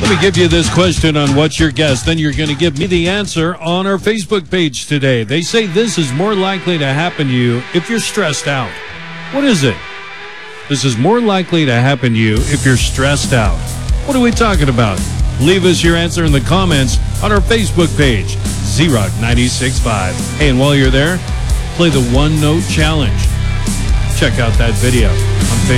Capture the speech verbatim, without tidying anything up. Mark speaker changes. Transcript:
Speaker 1: Let me give you this question on What's Your Guess. Then you're going to give me the answer on our Facebook page today. They say this is more likely to happen to you if you're stressed out. What is it? This is more likely to happen to you if you're stressed out. What are we talking about? Leave us your answer in the comments on our Facebook page, Z-Rock ninety-six point five. Hey, and while you're there, play the One Note Challenge. Check out that video on Facebook.